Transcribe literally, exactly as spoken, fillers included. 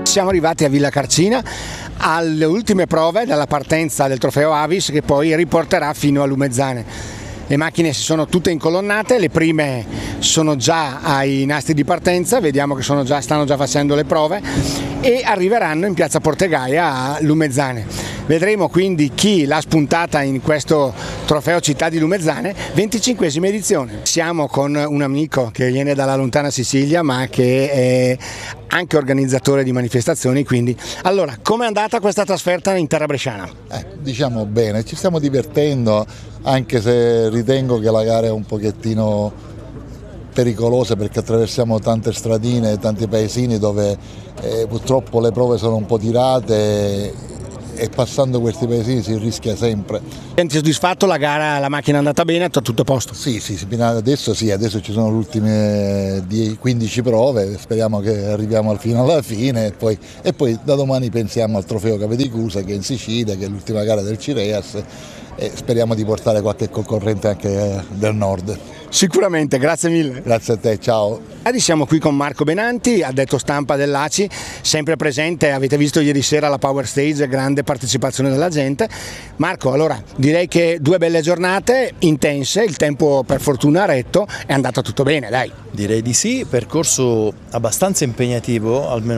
Siamo arrivati a Villa Carcina alle ultime prove della partenza del trofeo Avis che poi riporterà fino a Lumezzane. Le macchine si sono tutte incolonnate, le prime sono già ai nastri di partenza, vediamo che sono già, stanno già facendo le prove e arriveranno in piazza Portegaia a Lumezzane. Vedremo quindi chi l'ha spuntata in questo trofeo Città di Lumezzane, venticinquesima edizione. Siamo con un amico che viene dalla lontana Sicilia ma che è anche organizzatore di manifestazioni, quindi allora com'è andata questa trasferta in terra bresciana? Eh, diciamo bene, ci stiamo divertendo, anche se ritengo che la gara è un pochettino pericolosa perché attraversiamo tante stradine, tanti paesini dove eh, purtroppo le prove sono un po' tirate e passando questi paesini si rischia sempre. Senti soddisfatto? La gara, la macchina è andata bene, tutto a posto? Sì, sì, adesso sì, adesso ci sono le ultime quindici prove, speriamo che arriviamo al fino alla fine e poi, e poi da domani pensiamo al trofeo Cape di Cusa che è in Sicilia, che è l'ultima gara del Cireas e speriamo di portare qualche concorrente anche del nord. Sicuramente, grazie mille. Grazie a te, ciao. Siamo qui con Marco Benanti, addetto stampa dell'A C I, sempre presente, avete visto ieri sera la Power Stage, grande partecipazione della gente. Marco, allora direi che due belle giornate intense, il tempo per fortuna ha retto, è andato tutto bene, dai. Direi di sì, percorso abbastanza impegnativo, almeno